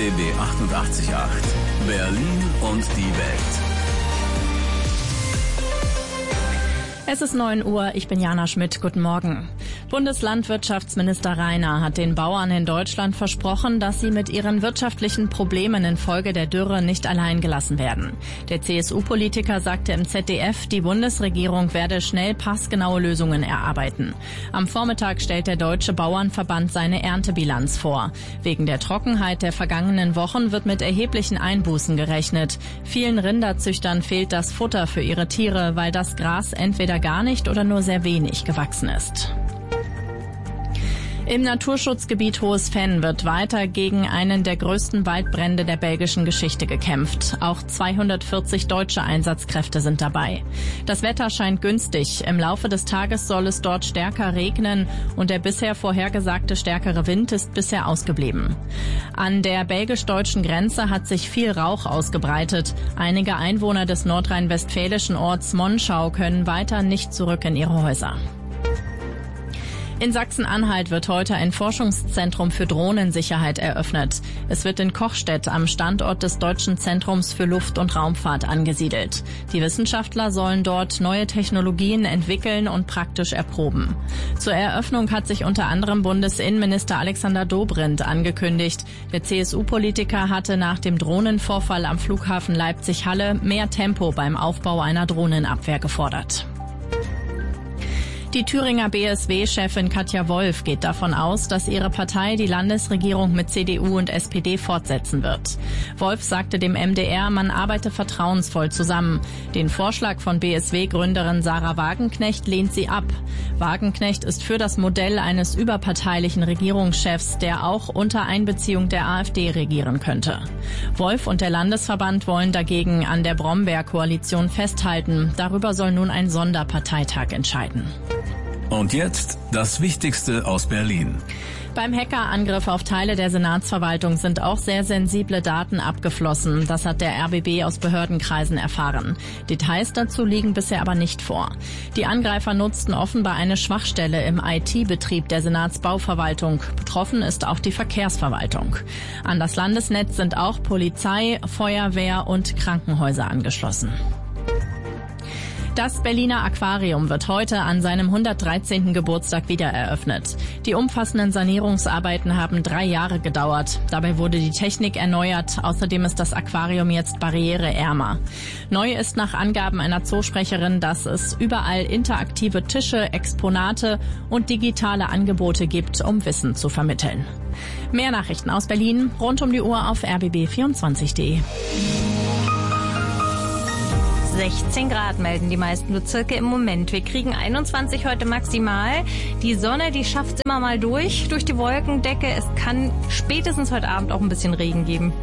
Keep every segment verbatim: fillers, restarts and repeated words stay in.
B B achtundachtzig Komma acht. Berlin und die Welt. Es ist neun Uhr, ich bin Jana Schmidt, guten Morgen. Bundeslandwirtschaftsminister Reiner hat den Bauern in Deutschland versprochen, dass sie mit ihren wirtschaftlichen Problemen infolge der Dürre nicht allein gelassen werden. Der C S U-Politiker sagte im Z D F, die Bundesregierung werde schnell passgenaue Lösungen erarbeiten. Am Vormittag stellt der Deutsche Bauernverband seine Erntebilanz vor. Wegen der Trockenheit der vergangenen Wochen wird mit erheblichen Einbußen gerechnet. Vielen Rinderzüchtern fehlt das Futter für ihre Tiere, weil das Gras entweder gar nicht oder nur sehr wenig gewachsen ist. Im Naturschutzgebiet Hohes Venn wird weiter gegen einen der größten Waldbrände der belgischen Geschichte gekämpft. Auch zweihundertvierzig deutsche Einsatzkräfte sind dabei. Das Wetter scheint günstig. Im Laufe des Tages soll es dort stärker regnen und der bisher vorhergesagte stärkere Wind ist bisher ausgeblieben. An der belgisch-deutschen Grenze hat sich viel Rauch ausgebreitet. Einige Einwohner des nordrhein-westfälischen Orts Monschau können weiter nicht zurück in ihre Häuser. In Sachsen-Anhalt wird heute ein Forschungszentrum für Drohnensicherheit eröffnet. Es wird in Kochstedt am Standort des Deutschen Zentrums für Luft- und Raumfahrt angesiedelt. Die Wissenschaftler sollen dort neue Technologien entwickeln und praktisch erproben. Zur Eröffnung hat sich unter anderem Bundesinnenminister Alexander Dobrindt angekündigt. Der C S U-Politiker hatte nach dem Drohnenvorfall am Flughafen Leipzig-Halle mehr Tempo beim Aufbau einer Drohnenabwehr gefordert. Die Thüringer B S W-Chefin Katja Wolf geht davon aus, dass ihre Partei die Landesregierung mit C D U und S P D fortsetzen wird. Wolf sagte dem M D R, man arbeite vertrauensvoll zusammen. Den Vorschlag von B S W-Gründerin Sarah Wagenknecht lehnt sie ab. Wagenknecht ist für das Modell eines überparteilichen Regierungschefs, der auch unter Einbeziehung der AfD regieren könnte. Wolf und der Landesverband wollen dagegen an der Brombeer-Koalition festhalten. Darüber soll nun ein Sonderparteitag entscheiden. Und jetzt das Wichtigste aus Berlin. Beim Hackerangriff auf Teile der Senatsverwaltung sind auch sehr sensible Daten abgeflossen. Das hat der R B B aus Behördenkreisen erfahren. Details dazu liegen bisher aber nicht vor. Die Angreifer nutzten offenbar eine Schwachstelle im I T-Betrieb der Senatsbauverwaltung. Betroffen ist auch die Verkehrsverwaltung. An das Landesnetz sind auch Polizei, Feuerwehr und Krankenhäuser angeschlossen. Das Berliner Aquarium wird heute an seinem hundertdreizehnten Geburtstag wieder eröffnet. Die umfassenden Sanierungsarbeiten haben drei Jahre gedauert. Dabei wurde die Technik erneuert. Außerdem ist das Aquarium jetzt barriereärmer. Neu ist nach Angaben einer Zoosprecherin, dass es überall interaktive Tische, Exponate und digitale Angebote gibt, um Wissen zu vermitteln. Mehr Nachrichten aus Berlin rund um die Uhr auf r b b vierundzwanzig punkt d e. sechzehn Grad melden die meisten Bezirke im Moment. Wir kriegen einundzwanzig heute maximal. Die Sonne, die schafft es immer mal durch, durch die Wolkendecke. Es kann spätestens heute Abend auch ein bisschen Regen geben.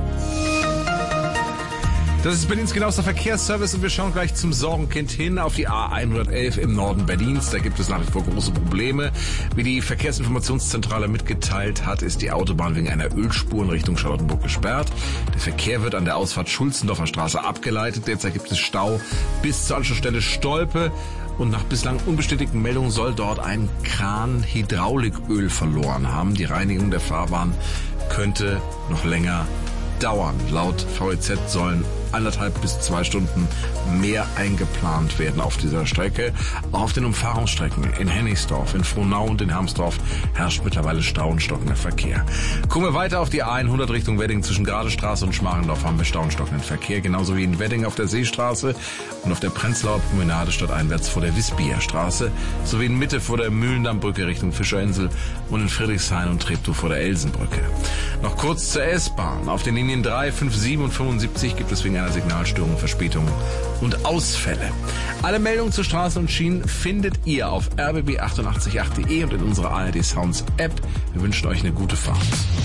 Das ist Berlins genauester Verkehrsservice und wir schauen gleich zum Sorgenkind hin auf die A hundertelf im Norden Berlins. Da gibt es nach wie vor große Probleme. Wie die Verkehrsinformationszentrale mitgeteilt hat, ist die Autobahn wegen einer Ölspur in Richtung Charlottenburg gesperrt. Der Verkehr wird an der Ausfahrt Schulzendorfer Straße abgeleitet. Derzeit gibt es Stau bis zur Anschlussstelle Stolpe. Und nach bislang unbestätigten Meldungen soll dort ein Kran Hydrauliköl verloren haben. Die Reinigung der Fahrbahn könnte noch länger dauern. Laut V E Z sollen anderthalb bis zwei Stunden mehr eingeplant werden auf dieser Strecke. Auch auf den Umfahrungsstrecken in Hennigsdorf, in Frohnau und in Hermsdorf herrscht mittlerweile Stau und stockender Verkehr. Gucken wir weiter auf die A hundert Richtung Wedding. Zwischen Gradestraße und Schmarendorf haben wir Stau und stockenden Verkehr. Genauso wie in Wedding auf der Seestraße und auf der Prenzlauer Promenade stadteinwärts vor der Wisbierstraße. Sowie in Mitte vor der Mühlendammbrücke Richtung Fischerinsel und in Friedrichshain und Treptow vor der Elsenbrücke. Noch kurz zur S-Bahn. Auf den Linien drei, fünf, sieben und fünfundsiebzig gibt es wegen einer Signalstörung, Verspätungen und Ausfälle. Alle Meldungen zu Straßen und Schienen findet ihr auf r b b achtundachtzig Komma acht punkt d e und in unserer A R D Sounds App. Wir wünschen euch eine gute Fahrt.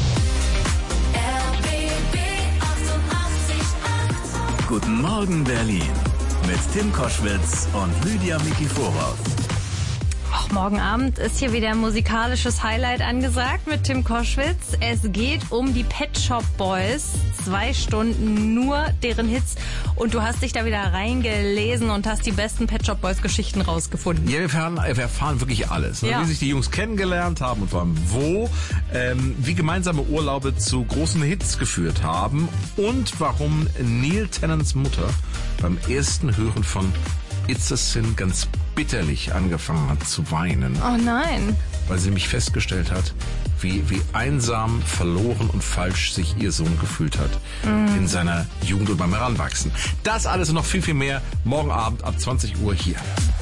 R B B achtundachtzig Komma acht. Guten Morgen Berlin mit Tim Koschwitz und Lydia Miki Voraus. Ach Och, morgen Abend ist hier wieder ein musikalisches Highlight angesagt mit Tim Koschwitz. Es geht um die Pet Shop Boys. Zwei Stunden nur deren Hits. Und du hast dich da wieder reingelesen und hast die besten Pet Shop Boys Geschichten rausgefunden. Ja, wir erfahren, wir erfahren wirklich alles. Ne? Ja. Wie sich die Jungs kennengelernt haben und vor allem wo. Ähm, wie gemeinsame Urlaube zu großen Hits geführt haben. Und warum Neil Tennants Mutter beim ersten Hören von It's a Sin ganz bitterlich angefangen hat zu weinen. Oh nein. Weil sie mich festgestellt hat, wie, wie einsam, verloren und falsch sich ihr Sohn gefühlt hat mm. in seiner Jugend und beim Heranwachsen. Das alles und noch viel, viel mehr morgen Abend ab zwanzig Uhr hier.